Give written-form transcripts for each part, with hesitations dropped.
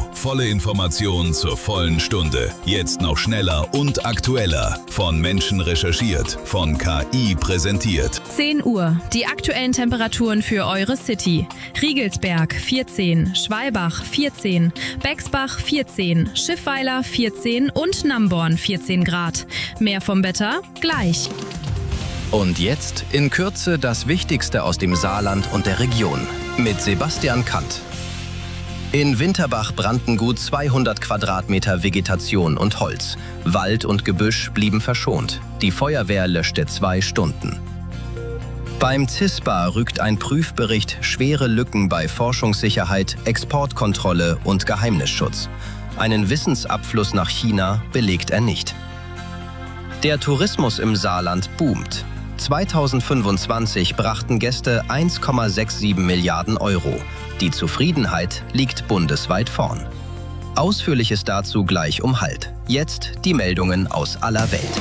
Volle Information zur vollen Stunde. Jetzt noch schneller und aktueller. Von Menschen recherchiert, von KI präsentiert. 10 Uhr. Die aktuellen Temperaturen für eure City. Riegelsberg 14, Schwalbach 14, Bexbach 14, Schiffweiler 14 und Namborn 14 Grad. Mehr vom Wetter gleich. Und jetzt in Kürze das Wichtigste aus dem Saarland und der Region mit Sebastian Kant. In Winterbach brannten gut 200 Quadratmeter Vegetation und Holz. Wald und Gebüsch blieben verschont. Die Feuerwehr löschte 2 Stunden. Beim CISPA rügt ein Prüfbericht schwere Lücken bei Forschungssicherheit, Exportkontrolle und Geheimnisschutz. Einen Wissensabfluss nach China belegt er nicht. Der Tourismus im Saarland boomt. 2025 brachten Gäste 1,67 Milliarden Euro. Die Zufriedenheit liegt bundesweit vorn. Ausführliches dazu gleich um halb. Jetzt die Meldungen aus aller Welt.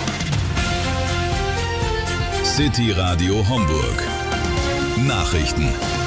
City Radio Homburg. Nachrichten.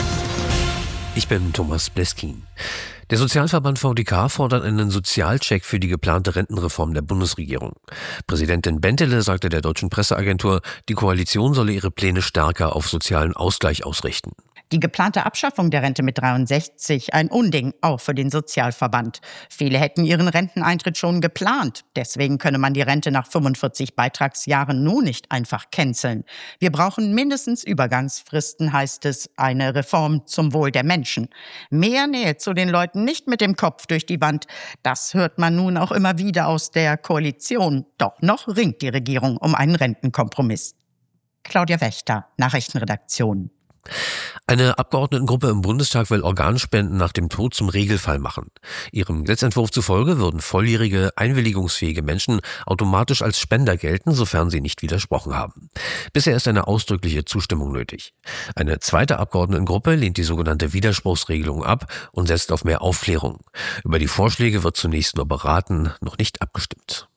Ich bin Thomas Bleskin. Der Sozialverband VDK fordert einen Sozialcheck für die geplante Rentenreform der Bundesregierung. Präsidentin Bentele sagte der deutschen Presseagentur, die Koalition solle ihre Pläne stärker auf sozialen Ausgleich ausrichten. Die geplante Abschaffung der Rente mit 63, ein Unding, auch für den Sozialverband. Viele hätten ihren Renteneintritt schon geplant. Deswegen könne man die Rente nach 45 Beitragsjahren nun nicht einfach canceln. Wir brauchen mindestens Übergangsfristen, heißt es, eine Reform zum Wohl der Menschen. Mehr Nähe zu den Leuten, nicht mit dem Kopf durch die Wand. Das hört man nun auch immer wieder aus der Koalition. Doch noch ringt die Regierung um einen Rentenkompromiss. Claudia Wächter, Nachrichtenredaktion. Eine Abgeordnetengruppe im Bundestag will Organspenden nach dem Tod zum Regelfall machen. Ihrem Gesetzentwurf zufolge würden volljährige, einwilligungsfähige Menschen automatisch als Spender gelten, sofern sie nicht widersprochen haben. Bisher ist eine ausdrückliche Zustimmung nötig. Eine zweite Abgeordnetengruppe lehnt die sogenannte Widerspruchsregelung ab und setzt auf mehr Aufklärung. Über die Vorschläge wird zunächst nur beraten, noch nicht abgestimmt.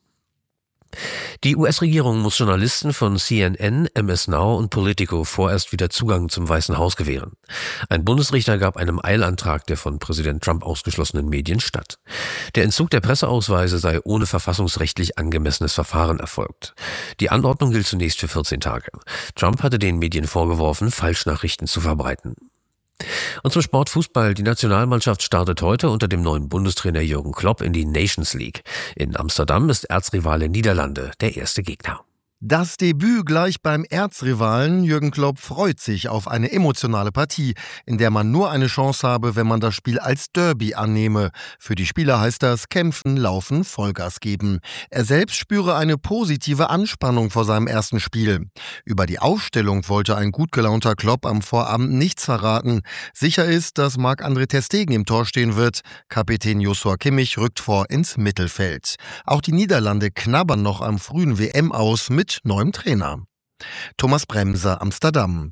Die US-Regierung muss Journalisten von CNN, MS Now und Politico vorerst wieder Zugang zum Weißen Haus gewähren. Ein Bundesrichter gab einem Eilantrag der von Präsident Trump ausgeschlossenen Medien statt. Der Entzug der Presseausweise sei ohne verfassungsrechtlich angemessenes Verfahren erfolgt. Die Anordnung gilt zunächst für 14 Tage. Trump hatte den Medien vorgeworfen, Falschnachrichten zu verbreiten. Und zum Sport Fußball. Die Nationalmannschaft startet heute unter dem neuen Bundestrainer Jürgen Klopp in die Nations League. In Amsterdam ist Erzrivale Niederlande der erste Gegner. Das Debüt gleich beim Erzrivalen. Jürgen Klopp freut sich auf eine emotionale Partie, in der man nur eine Chance habe, wenn man das Spiel als Derby annehme. Für die Spieler heißt das kämpfen, laufen, Vollgas geben. Er selbst spüre eine positive Anspannung vor seinem ersten Spiel. Über die Aufstellung wollte ein gut gelaunter Klopp am Vorabend nichts verraten. Sicher ist, dass Marc-André ter Stegen im Tor stehen wird. Kapitän Joshua Kimmich rückt vor ins Mittelfeld. Auch die Niederlande knabbern noch am frühen WM aus mit neuem Trainer. Thomas Bremser, Amsterdam.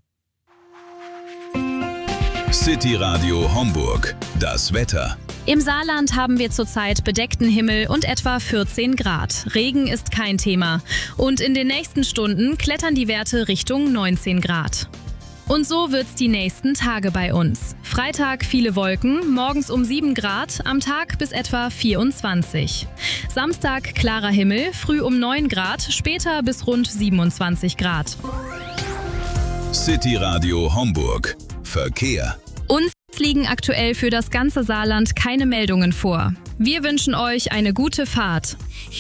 City Radio Homburg. Das Wetter. Im Saarland haben wir zurzeit bedeckten Himmel und etwa 14 Grad. Regen ist kein Thema. Und in den nächsten Stunden klettern die Werte Richtung 19 Grad. Und so wird's die nächsten Tage bei uns. Freitag viele Wolken, morgens um 7 Grad, am Tag bis etwa 24. Samstag klarer Himmel, früh um 9 Grad, später bis rund 27 Grad. City Radio Homburg. Verkehr. Uns liegen aktuell für das ganze Saarland keine Meldungen vor. Wir wünschen euch eine gute Fahrt.